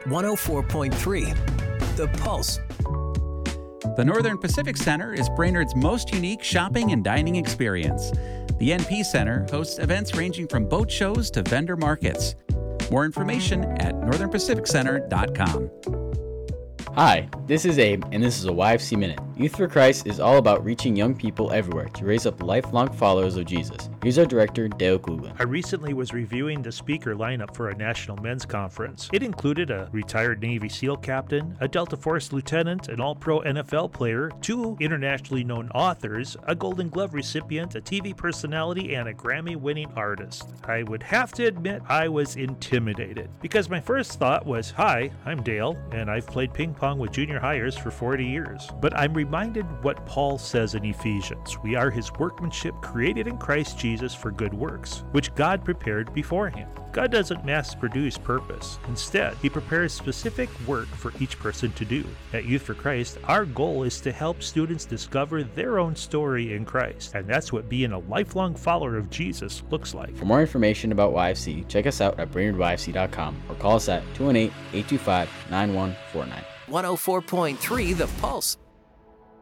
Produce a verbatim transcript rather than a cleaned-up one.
one oh four point three The Pulse. The Northern Pacific Center is Brainerd's most unique shopping and dining experience. The N P Center hosts events ranging from boat shows to vendor markets. More information at northern pacific center dot com. Hi, this is Abe, and this is a Y F C Minute. Youth for Christ is all about reaching young people everywhere to raise up lifelong followers of Jesus. Here's our director, Dale Kluglin. I recently was reviewing the speaker lineup for a national men's conference. It included a retired Navy SEAL captain, a Delta Force lieutenant, an all-pro N F L player, two internationally known authors, a Golden Glove recipient, a T V personality, and a Grammy-winning artist. I would have to admit I was intimidated, because my first thought was, hi, I'm Dale, and I've played ping pong with junior hires for forty years. But I'm reminded what Paul says in Ephesians. We are his workmanship created in Christ Jesus for good works, which God prepared beforehand. God doesn't mass produce purpose. Instead, he prepares specific work for each person to do. At Youth for Christ, our goal is to help students discover their own story in Christ. And that's what being a lifelong follower of Jesus looks like. For more information about Y F C, check us out at brainerd y f c dot com or call us at two one eight, eight two five, nine one four nine. one oh four point three The Pulse.